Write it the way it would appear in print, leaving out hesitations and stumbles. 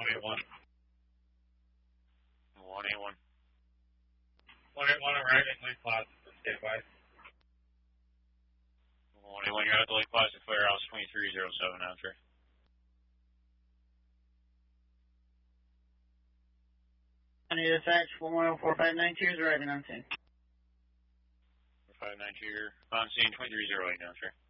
181. 181. 181 arriving, Lake Plaza, stay by. 181, you're at the Lake Plaza Clear House 2307 now, sir. I need a dispatch 4104-592 is arriving on scene. 592, you're on scene 2308 now, sir.